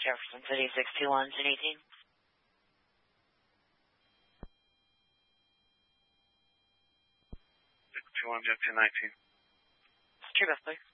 Jefferson City, 621, 1018. 621, 1019. True bus, please.